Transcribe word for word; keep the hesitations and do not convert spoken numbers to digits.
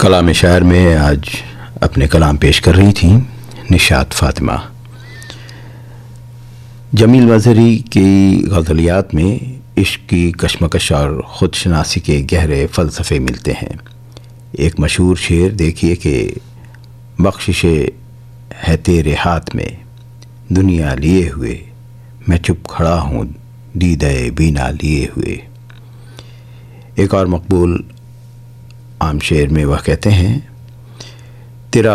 कलाम शायर में आज अपने कलाम पेश कर रही थी निशात फातिमा। जमील मजहरी की गज़लियात में इश्क की कशमकश और ख़ुदशनासी के गहरे फ़लसफ़े मिलते हैं। एक मशहूर शेर देखिए कि बख्शिशे है तेरे हाथ में, दुनिया लिए हुए मैं चुप खड़ा हूँ दीदाए बीना लिए हुए। एक और मकबूल आम शेर में वह कहते हैं,